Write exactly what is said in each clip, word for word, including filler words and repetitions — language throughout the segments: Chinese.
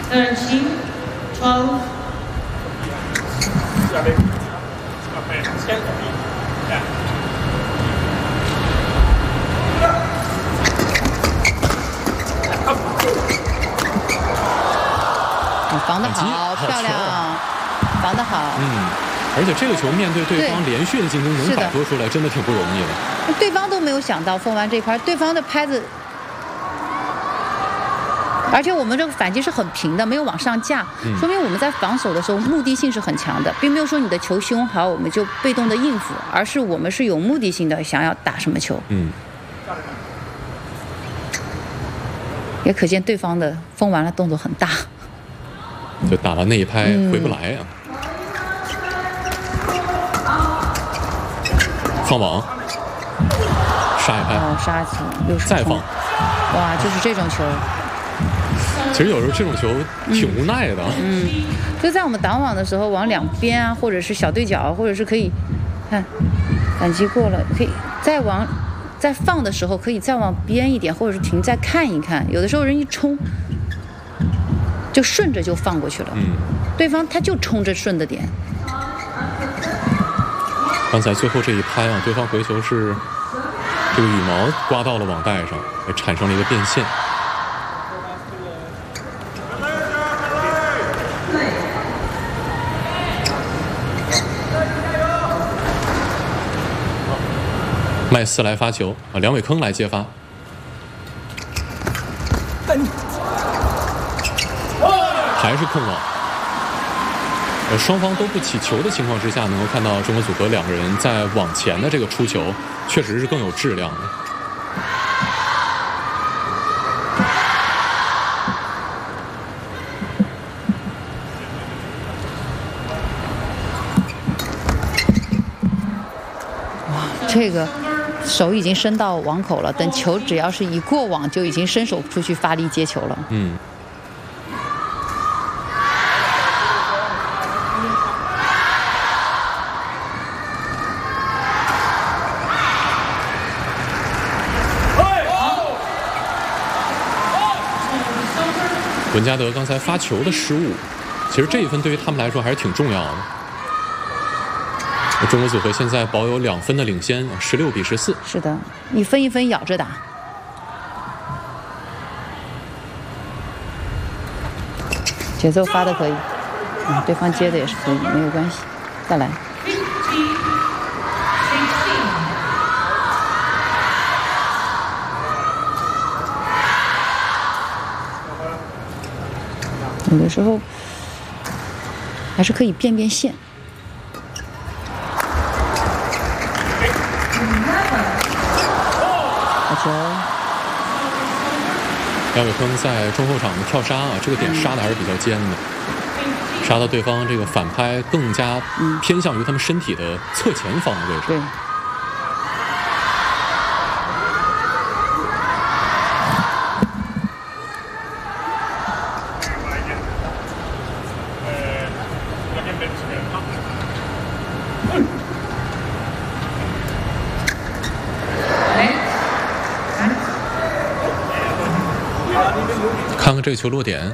thirteen, twelve. 防得好，漂亮，防得好。 嗯，而且这个球面对对方连续的进攻能摆脱出来，真的挺不容易的。 对方都没有想到封完这拍，对方的拍子，而且我们这个反击是很平的，没有往上架， 嗯、 说明我们在防守的时候目的性是很强的，并没有说你的球凶好我们就被动的应付，而是我们是有目的性的想要打什么球。 嗯。 也可见对方的封完了动作很大。 就打完那一拍回不来啊！嗯、放网，杀一拍， 哦，杀球，又是再放， 哇，就是这种球。 其实有时候这种球挺无奈的。 嗯，嗯就在我们挡网的时候，往两边啊，或者是小对角，或者是可以看反击过了，可以再往再放的时候，可以再往边一点，或者是停再看一看。有的时候人一冲。就顺着就放过去了， 嗯， 对方他就冲着顺的点。 刚才最后这一拍啊，对方回球是这个羽毛刮到了网带上，也产生了一个变线。麦斯来发球啊，梁伟铿来接发。还是控网，呃，双方都不起球的情况之下，能够看到中国组合两个人在网前的这个出球，确实是更有质量的。 哇，这个手已经伸到网口了，等球只要是一过网，就已经伸手出去发力接球了。 嗯。文加德刚才发球的失误，其实这一分对于他们来说还是挺重要的。中国组合现在保有两分的领先，十六比十四。 是的，一分一分咬着打。节奏发的可以，嗯，对方接的也是可以，没有关系，再来。有的时候还是可以变变线。好球！ 梁伟铿在中后场的跳杀啊，这个点杀的还是比较尖的，杀到对方这个反拍更加偏向于他们身体的侧前方的位置。 对。 看看这个球落点，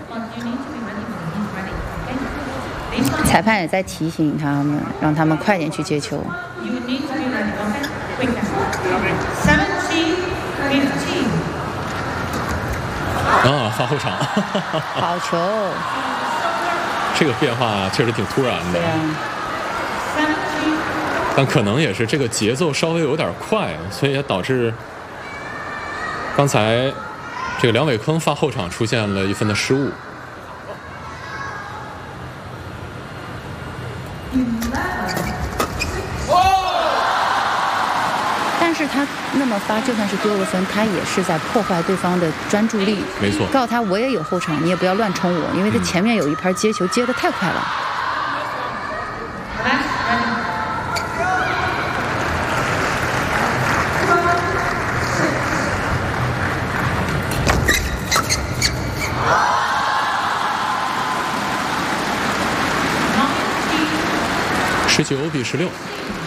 裁判也在提醒他们，让他们快点去接球。 啊，发后场， 好球！ 这个变化确实挺突然的， 对啊， 但可能也是这个节奏稍微有点快，所以也导致刚才这个梁伟铿发后场出现了一分的失误。 但是他那么发，就算是丢了分，他也是在破坏对方的专注力。 没错， 告诉他我也有后场，你也不要乱冲我，因为他前面有一盘接球接得太快了。 十九比十六。